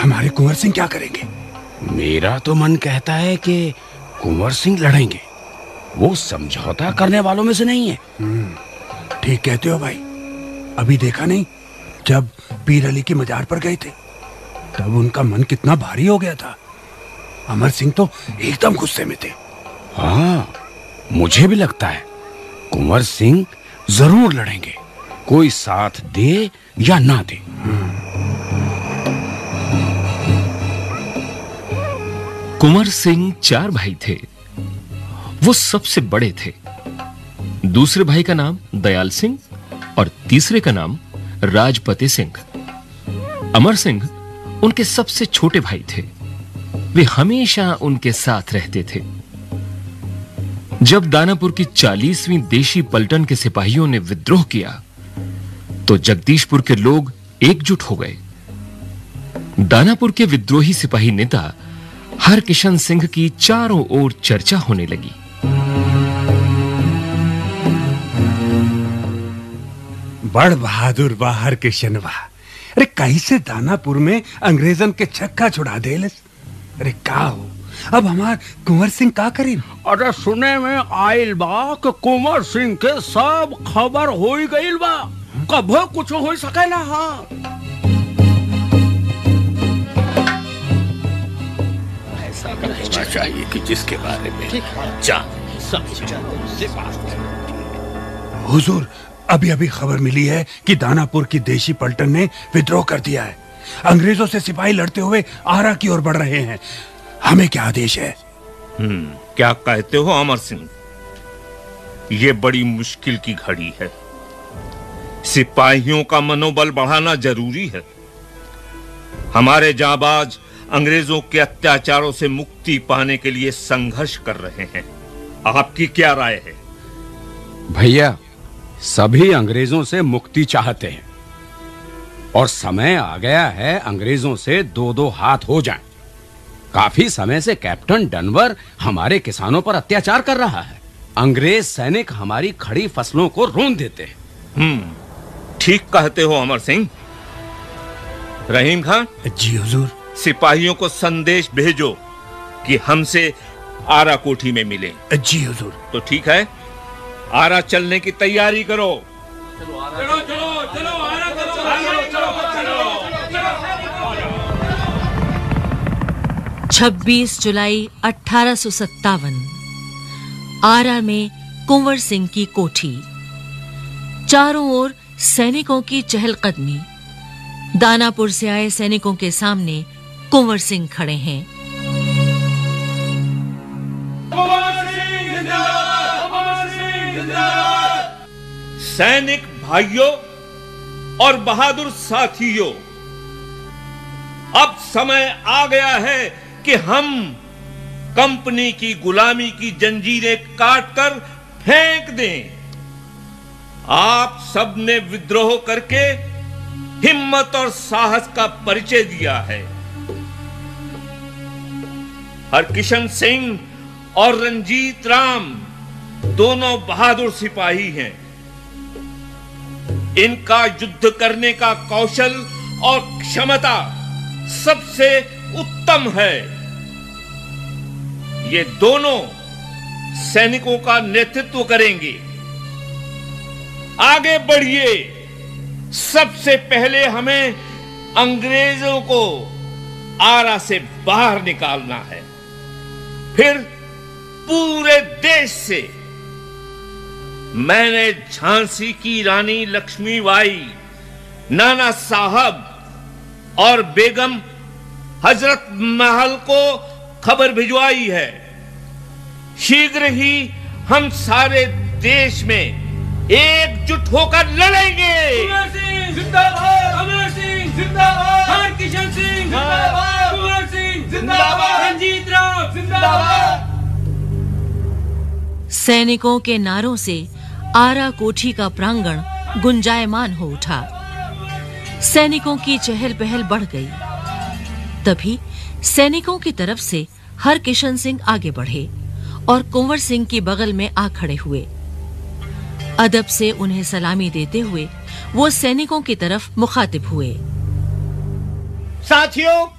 हमारे कुंवर सिंह क्या करेंगे? मेरा तो मन कहता है कि कुंवर सिंह लड़ेंगे। वो समझौता करने वालों में से नहीं है। ठीक कहते हो भाई। अभी देखा नहीं, जब पीर अली की मजार पर गए थे तब उनका मन कितना भारी हो गया था। अमर सिंह तो एकदम गुस्से में थे। हाँ, मुझे भी लगता है कुंवर सिंह जरूर लड़ेंगे, कोई साथ दे या ना दे। कुंवर सिंह 4 भाई थे। वो सबसे बड़े थे। दूसरे भाई का नाम दयाल सिंह और तीसरे का नाम राजपति सिंह। अमर सिंह उनके सबसे छोटे भाई थे। वे हमेशा उनके साथ रहते थे। जब दानापुर की 40वीं देशी पलटन के सिपाहियों ने विद्रोह किया तो जगदीशपुर के लोग एकजुट हो गए। दानापुर के विद्रोही सिपाही नेता हरकिशन सिंह की चारों ओर चर्चा होने लगी। बड़ बहादुर बा हरकिशन बा। अरे कैसे दानापुर में अंग्रेजन के छक्का छुड़ा देलस। अरे का हो, अब हमार कुंवर सिंह का करी? अरे सुने में आइल बा कि कुंवर सिंह के सब खबर हो गईल बा। कभो कुछ हो सकेला। हाँ, ऐसा करना चाहिए कि जिसके बारे में हुजूर, अभी अभी खबर मिली है कि दानापुर की देशी पलटन ने विद्रोह कर दिया है। अंग्रेजों से सिपाही लड़ते हुए आरा की ओर बढ़ रहे हैं। हमें क्या आदेश है? क्या कहते हो अमर सिंह? ये बड़ी मुश्किल की घड़ी है। सिपाहियों का मनोबल बढ़ाना जरूरी है। हमारे जाबाज अंग्रेजों के अत्याचारों से मुक्ति पाने के लिए संघर्ष कर रहे हैं। आपकी क्या राय है? भैया, सभी अंग्रेजों से मुक्ति चाहते हैं और समय आ गया है अंग्रेजों से 2-2 हाथ हो जाएं। काफी समय से कैप्टन डनवर हमारे किसानों पर अत्याचार कर रहा है। अंग्रेज सैनिक हमारी खड़ी फसलों को रोन देते हैं। ठीक कहते हो अमर सिंह। रहीम खान। जी हुजूर। सिपाहियों को संदेश भेजो कि हमसे आरा कोठी में मिलें। जी हुजूर। तो ठीक है, आरा चलने की तैयारी करो। चलो चलो चलो आरा चलो। 26 जुलाई 1857 आरा में कुंवर सिंह की कोठी। चारों ओर सैनिकों की चहलकदमी। दानापुर से आए सैनिकों के सामने कुंवर सिंह खड़े हैं। सैनिक भाइयों और बहादुर साथियों, अब समय आ गया है कि हम कंपनी की गुलामी की जंजीरें काटकर फेंक दें। आप सबने विद्रोह करके हिम्मत और साहस का परिचय दिया है। हरकिशन सिंह और रंजीत राम दोनों बहादुर सिपाही हैं। इनका युद्ध करने का कौशल और क्षमता सबसे उत्तम है। ये दोनों सैनिकों का नेतृत्व करेंगे। आगे बढ़िए। सबसे पहले हमें अंग्रेजों को आरा से बाहर निकालना है, फिर पूरे देश से। मैंने झांसी की रानी लक्ष्मीबाई, नाना साहब और बेगम हजरत महल को खबर भिजवाई है। शीघ्र ही हम सारे देश में एकजुट होकर लड़ेंगे। कुंवर सिंह जिंदाबाद, अमर सिंह जिंदाबाद, हरकिशन सिंह जिंदाबाद, कुंवर सिंह जिंदाबाद, रंजीत राम जिंदाबाद। सैनिकों के नारों से आरा कोठी का प्रांगण गुंजायमान हो उठा। सैनिकों की चहल पहल बढ़ गई। तभी सैनिकों की तरफ से हरकिशन सिंह आगे बढ़े और कुंवर सिंह की बगल में आ खड़े हुए। अदब से उन्हें सलामी देते हुए वो सैनिकों की तरफ मुखातिब हुए। साथियों,